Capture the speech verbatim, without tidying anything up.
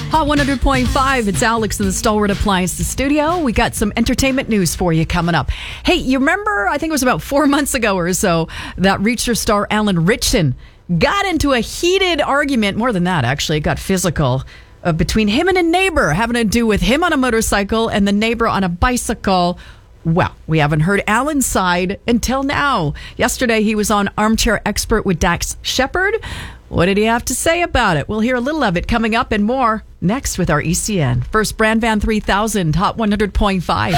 Hot one hundred point five, it's Alex in the Stalwart Appliances studio. We got some entertainment news for you coming up. Hey, you remember, I think it was about four months ago or so, that Reacher star Alan Ritchson got into a heated argument, more than that actually, it got physical, uh, between him and a neighbor, having to do with him on a motorcycle and the neighbor on a bicycle. Well, we haven't heard Alan's side until now. Yesterday, he was on Armchair Expert with Dax Shepard. What did he have to say about it? We'll hear a little of it coming up and more next with our E C N. First, Brand Van three thousand, Hot one hundred point five.